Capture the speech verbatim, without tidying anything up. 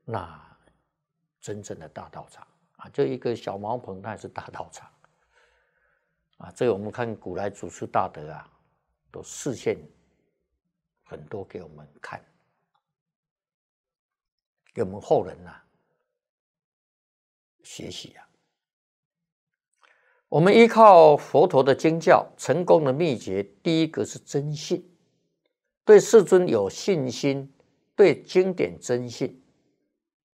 那真正的大道场啊，就一个小茅棚，它也是大道场啊。这个我们看古来祖师大德啊，都示现很多给我们看，给我们后人啊学习啊。我们依靠佛陀的经教，成功的秘诀，第一个是真信，对世尊有信心，对经典真信，